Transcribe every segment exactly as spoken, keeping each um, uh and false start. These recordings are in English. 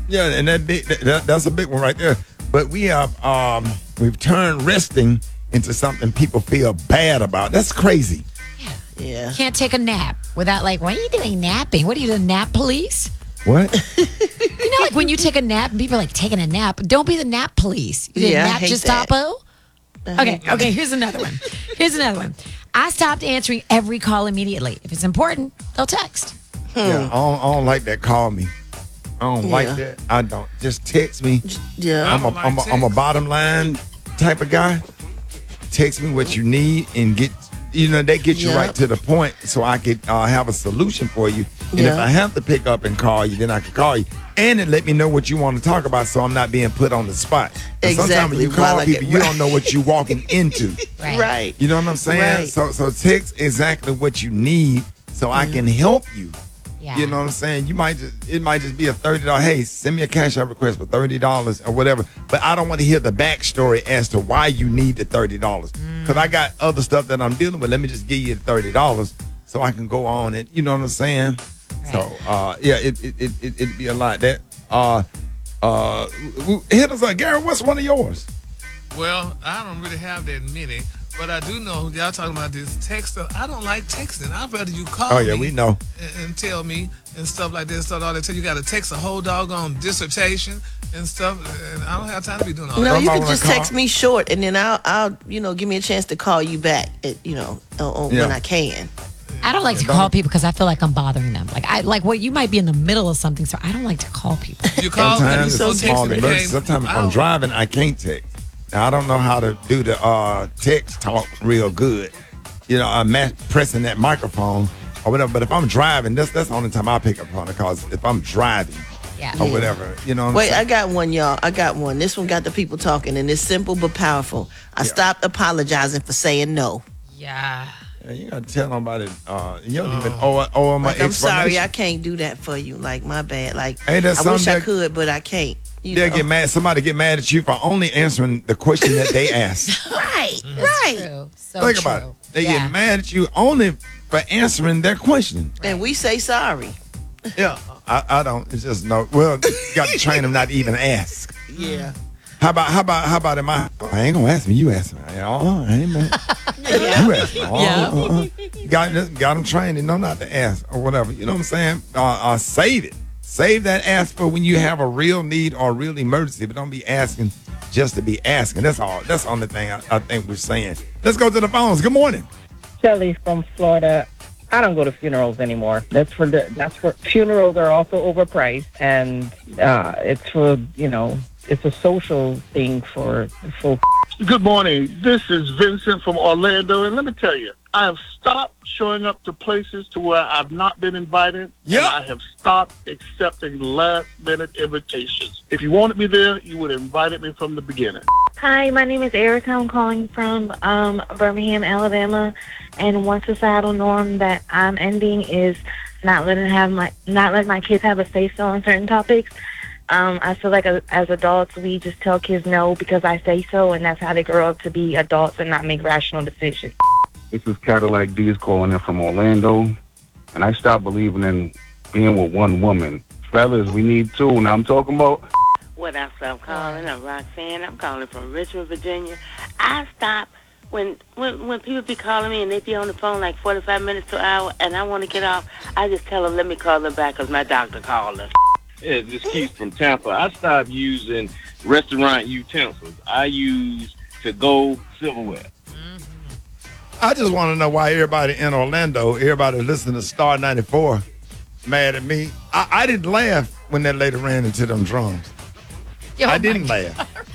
Yeah, and that, big, that that's a big one right there. But we have um we've turned resting into something people feel bad about. That's crazy. Yeah. Can't take a nap without like, why are you doing napping? What are you, the nap police? What? You know, like when you take a nap and people are like taking a nap. Don't be the nap police. You Yeah, I nap hate Gestapo. Okay, okay. Here's another one. Here's another one. I stopped answering every call immediately. If it's important, they'll text. Yeah, I don't, I don't like that. Call me. I don't Yeah. like that. I don't. Just text me. Yeah. I'm a, I'm a, I'm a bottom line type of guy. Text me what you need and get, you know, they get you Yeah. right to the point so I could uh, have a solution for you. And if Yeah. I have to pick up and call you, then I can call you. And it let me know what you want to talk about so I'm not being put on the spot. And sometimes when Exactly. you call Right, like people, it- you don't know what you're walking into. Right. Right. You know what I'm saying? Right. So so text exactly what you need so I can help you. Yeah. You know what I'm saying? You might just it might just be a thirty dollars. Hey, send me a cash out request for thirty dollars or whatever. But I don't want to hear the backstory as to why you need the thirty dollars. Because I got other stuff that I'm dealing with. Let me just give you the thirty dollars so I can go on and you know what I'm saying? Right. So uh yeah, it it, it it it'd be a lot. That uh uh w- hit us up. Gary, what's one of yours? Well, I don't really have that many, but I do know y'all talking about this text stuff. I don't like texting. I'd rather you call Oh yeah, me we know. and, and tell me and stuff like this. Stuff all that. Tell you got to text a whole doggone dissertation and stuff, and I don't have time to be doing all No, that. you Somebody can wanna just call? text me short, and then I'll, I'll, you know, give me a chance to call you back. At, you know, on, on- Yeah. when I can. I don't like to call people because I feel like I'm bothering them. Like I like what you might be in the middle of something, so I don't like to call people. You call me, Sometimes so it's a small text me, emergency. hey, Sometimes if I I'm don't- driving, I can't text. Now, I don't know how to do the uh, text talk real good. You know, I'm ma- pressing that microphone or whatever. But if I'm driving, that's that's the only time I pick up on it. Because if I'm driving Yeah. or Yeah. whatever, you know what Wait, I I'm saying? got one, y'all. I got one. This one got the people talking, and it's simple but powerful. I stopped apologizing for saying no. Yeah. Yeah, you got to tell nobody. Uh, you don't even owe, owe them Like, an I'm sorry, I explanation. can't do that for you. Like, my bad. Like, Ain't that I wish something I that- could, but I can't. You They'll know? get mad. Somebody get mad at you for only answering the question that they asked. Right, That's right. true. So Think true. about it. They yeah. get mad at you only for answering their question. And we say sorry. Yeah, I, I don't. It's just no. Well, you got to train them not to even ask. Yeah. How about how about how about in my? I ain't gonna ask me. You ask me. Oh, I ain't mad. You ask me. Oh, Yeah. uh, uh. Got just got them trained to know not to ask or whatever. You know what I'm saying? Uh, uh, save it. Save that ask for when you have a real need or a real emergency, but don't be asking just to be asking. That's all. That's the only thing I, I think we're saying. Let's go to the phones. Good morning. Shelly from Florida. I don't go to funerals anymore. That's for the. That's for funerals are also overpriced, and uh, it's for you know it's a social thing for for. Good morning. This is Vincent from Orlando, and let me tell you, I have stopped showing up to places to where I've not been invited. Yeah. And I have stopped accepting last-minute invitations. If you wanted me there, you would have invited me from the beginning. Hi, my name is Erica. I'm calling from um, Birmingham, Alabama, and one societal norm that I'm ending is not letting have my not letting my kids have a say so on certain topics. Um, I feel like a, as adults, we just tell kids no because I say so, and that's how they grow up to be adults and not make rational decisions. This is Cadillac D's calling in from Orlando, and I stopped believing in being with one woman. Fellas, we need two. Now I'm talking about. What up, I'm calling. I'm Roxanne. I'm calling from Richmond, Virginia. I stop when when when people be calling me and they be on the phone like forty-five minutes to an hour, and I want to get off. I just tell them let me call them back because my doctor called them. Yeah, this Keith from Tampa. I stopped using restaurant utensils. I use to-go silverware. I just want to know why everybody in Orlando, everybody listening to Star ninety-four, mad at me. I, I didn't laugh when that lady ran into them drums. Yo, I my didn't God. laugh.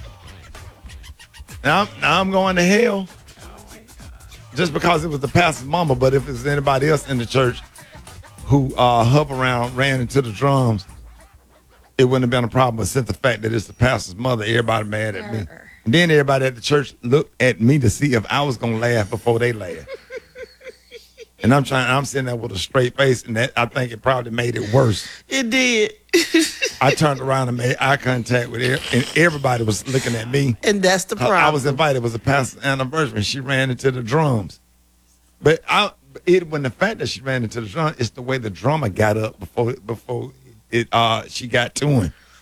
Now, I'm- now I'm going to hell just because it was the pastor's mama. But if it was anybody else in the church who uh, hub around, ran into the drums, it wouldn't have been a problem. But since the fact that it's the pastor's mother, everybody mad at me. And then everybody at the church looked at me to see if I was gonna laugh before they laughed. And I'm trying. I'm sitting there with a straight face, and that I think it probably made it worse. It did. I turned around and made eye contact with her, and everybody was looking at me. And that's the I, problem. I was invited. It was a pastor's anniversary, and she ran into the drums. But I, it when the fact that she ran into the drum, it's the way the drummer got up before before it. Uh, she got to him.